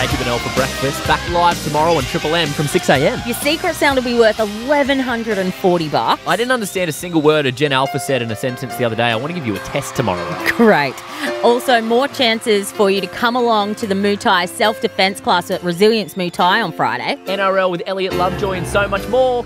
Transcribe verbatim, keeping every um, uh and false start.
Jacob and Elle for breakfast. Back live tomorrow on Triple M from six a.m. Your secret sound will be worth eleven forty bucks. I didn't understand a single word a Gen Alpha said in a sentence the other day. I want to give you a test tomorrow. Great. Also, more chances for you to come along to the Muay Thai self-defense class at Resilience Muay Thai on Friday. N R L with Elliot Lovejoy and so much more.